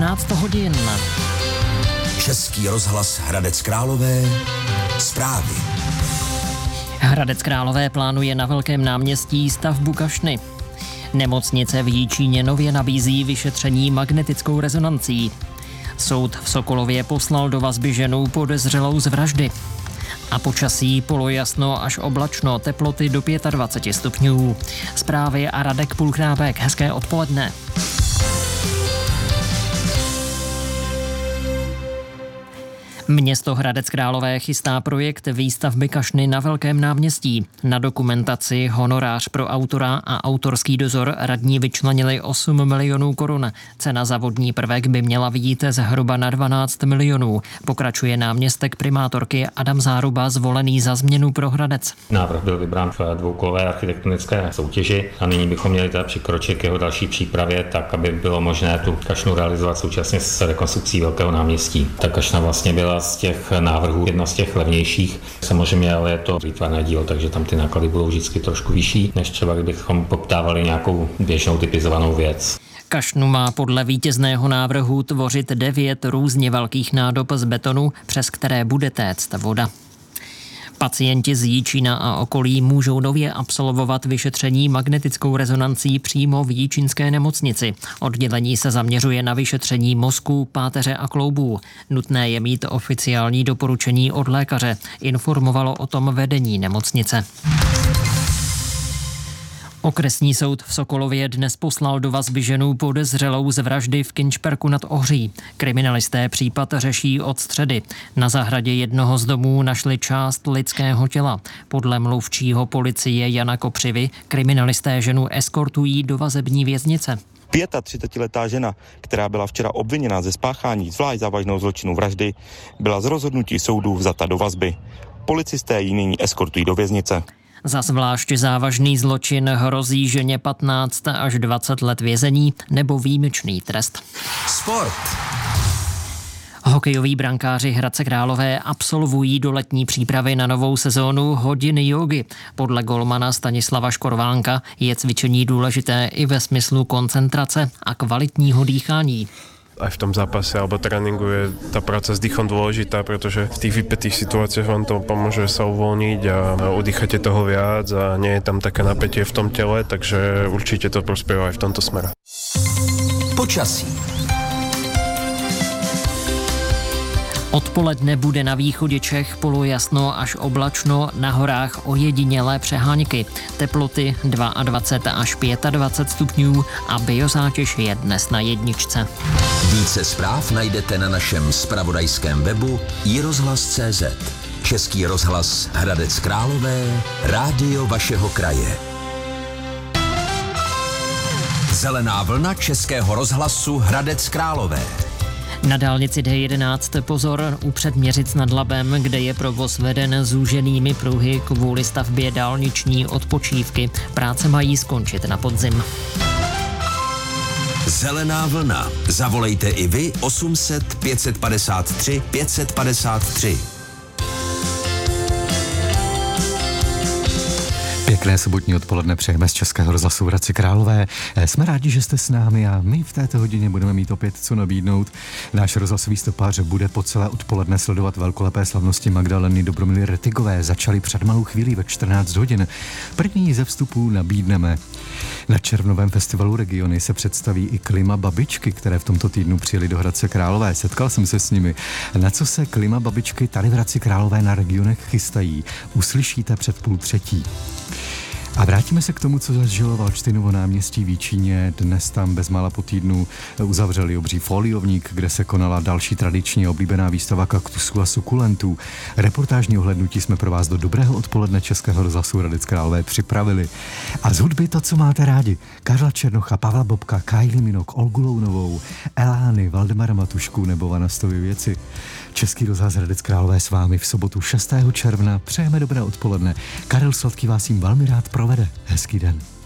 15 hodin. Český rozhlas Hradec Králové, zprávy. Hradec Králové plánuje na Velkém náměstí stavbu kašny. Nemocnice v Jičíně nově nabízí vyšetření magnetickou rezonancí. Soud v Sokolově poslal do vazby ženu podezřelou z vraždy. A počasí polojasno až oblačno, teploty do 25 stupňů. Zprávy a Radek Půlchrábek. Hezké odpoledne. Město Hradec Králové chystá projekt výstavby kašny na Velkém náměstí. Na dokumentaci, honorář pro autora a autorský dozor radní vyčlenili 8 milionů korun. Cena za vodní prvek by měla vyjít zhruba na 12 milionů. Pokračuje náměstek primátorky Adam Záruba, zvolený za změnu pro Hradec. Návrh byl vybrán v dvoukolové architektonické soutěži a nyní bychom měli teda přikročit k jeho další přípravě, tak aby bylo možné tu kašnu realizovat současně s rekonstrukcí Velkého náměstí. Ta kašna vlastně byla z těch návrhů jedna z těch levnějších. Samozřejmě ale je to výtvarné dílo, takže tam ty náklady budou vždycky trošku vyšší, než třeba kdybychom poptávali nějakou běžnou typizovanou věc. Kašnu má podle vítězného návrhu tvořit 9 různě velkých nádob z betonu, přes které bude téct voda. Pacienti z Jičína a okolí můžou nově absolvovat vyšetření magnetickou rezonancí přímo v jičínské nemocnici. Oddělení se zaměřuje na vyšetření mozku, páteře a kloubů. Nutné je mít oficiální doporučení od lékaře, informovalo o tom vedení nemocnice. Okresní soud v Sokolově dnes poslal do vazby ženu podezřelou z vraždy v Kinčperku nad Ohří. Kriminalisté případ řeší od středy. Na zahradě jednoho z domů našli část lidského těla. Podle mluvčího policie Jana Kopřivy kriminalisté ženu eskortují do vazební věznice. 35letá žena, která byla včera obviněna ze spáchání zvlášť závažného zločinu vraždy, byla z rozhodnutí soudu vzata do vazby. Policisté ji nyní eskortují do věznice. Za zvlášť závažný zločin hrozí ženě 15 až 20 let vězení nebo výjimečný trest. Sport. Hokejoví brankáři Hradce Králové absolvují do letní přípravy na novou sezónu hodiny jógy. Podle golmana Stanislava Škorvánka je cvičení důležité i ve smyslu koncentrace a kvalitního dýchání. Aj v tom zápase alebo tréningu je tá práca s dýchom dôležitá, pretože v tých vypätých situáciách vám to pomôže sa uvoľniť a udýchate toho viac a nie je tam také napätie v tom tele, takže určite to prospieva aj v tomto smere. Počasí. Odpoledne bude na východě Čech polojasno až oblačno, na horách ojedinělé přehánky. Teploty 22 až 25 stupňů a biozátěž je dnes na jedničce. Více zpráv najdete na našem zpravodajském webu iRozhlas.cz. Český rozhlas Hradec Králové, rádio vašeho kraje. Zelená vlna Českého rozhlasu Hradec Králové. Na dálnici D11 pozor u Předměřic nad Labem, kde je provoz veden zúženými pruhy kvůli stavbě dálniční odpočívky. Práce mají skončit na podzim. Zelená vlna. Zavolejte i vy 800 553 553. Pěkné sobotní odpoledne přejeme z Českého rozhlasu Hradci Králové. Jsme rádi, že jste s námi a my v této hodině budeme mít opět co nabídnout. Náš rozhlasový stopář bude po celé odpoledne sledovat velkolepé slavnosti Magdaleny Dobromily Retigové. Začaly před malou chvílí ve 14 hodin. První ze vstupů nabídneme. Na červnovém festivalu Regiony se představí i Klima babičky, které v tomto týdnu přijeli do Hradce Králové. Setkal jsem se s nimi. Na co se Klima babičky tady v Hradci Králové na Regionech chystají, uslyšíte před 2:30. A vrátíme se k tomu, co zažilo Valdštejnovo náměstí v Jičíně. Dnes tam bezmála po týdnu uzavřeli obří foliovník, kde se konala další tradiční oblíbená výstava kaktusů a sukulentů. Reportážní ohlédnutí jsme pro vás do dobrého odpoledne Českého rozhlasu Hradec Králové připravili. A z hudby to, co máte rádi. Karla Černocha, Pavla Bobka, Kylie Minogue, Olgu Lounovou, Elány, Valdemara Matušku nebo Vanastovy věci. Český rozhlas Hradec Králové s vámi v sobotu 6. června. Přejeme dobré odpoledne. Karel Sladký vás jim velmi rád provede. Hezký den.